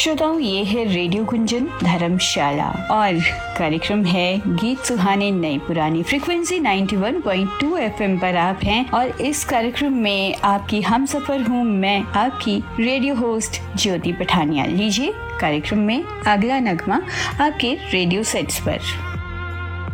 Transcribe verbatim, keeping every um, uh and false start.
श्रोताओं, ये है रेडियो गुंजन धर्मशाला और कार्यक्रम है गीत सुहाने नई पुरानी। फ्रीक्वेंसी इक्यानवे पॉइंट दो एफएम पर आप हैं और इस कार्यक्रम में आपकी हम सफर हूँ मैं, आपकी रेडियो होस्ट ज्योति पठानिया। लीजिए कार्यक्रम में अगला नगमा आपके रेडियो सेट्स पर।